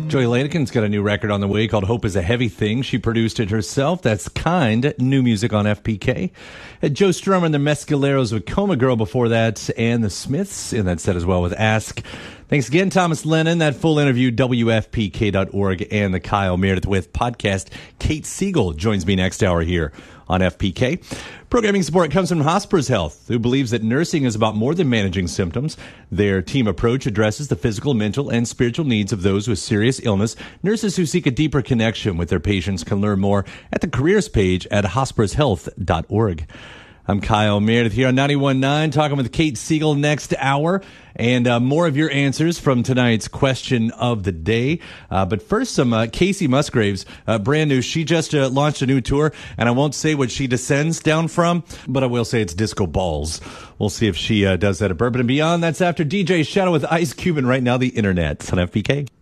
Joy Lanigan's got a new record on the way called Hope is a Heavy Thing. She produced it herself. That's Kind, new music on FPK. Joe Strummer and the Mescaleros with Coma Girl before that, and the Smiths in that set as well with Ask. Thanks again, Thomas Lennon. That full interview, WFPK.org, and the Kyle Meredith with podcast. Kate Siegel joins me next hour here on FPK. Programming support comes from Hospers Health, who believes that nursing is about more than managing symptoms. Their team approach addresses the physical, mental, and spiritual needs of those with serious illness. Nurses who seek a deeper connection with their patients can learn more at the careers page at hospershealth.org. I'm Kyle Meredith here on 91.9, talking with Kate Siegel next hour, and more of your answers from tonight's question of the day. But first, some Casey Musgraves, brand new. She just launched a new tour, and I won't say what she descends down from, but I will say it's Disco Balls. We'll see if she does that at Bourbon and Beyond. That's after DJ Shadow with Ice Cube, and right now the Internet on FPK.